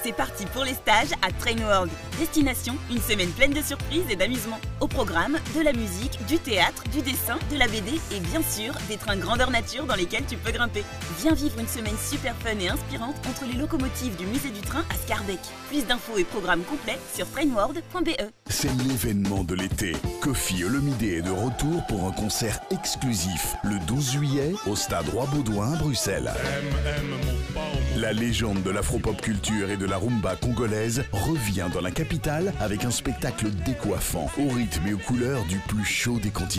C'est parti pour les stages à Train World. Destination, une semaine pleine de surprises et d'amusement. Au programme, de la musique, du théâtre, du dessin, de la BD et bien sûr, des trains grandeur nature dans lesquels tu peux grimper. Viens vivre une semaine super fun et inspirante entre les locomotives du musée du train à Scarbeck. Plus d'infos et programmes complets sur trainworld.be. C'est l'événement de l'été. Kofi Olomidé est de retour pour un concert exclusif le 12 juillet au stade Roi-Baudouin à Bruxelles. La légende de l'afro-pop culture et de la rumba congolaise revient dans la capitale avec un spectacle décoiffant, au rythme et aux couleurs du plus chaud des continents.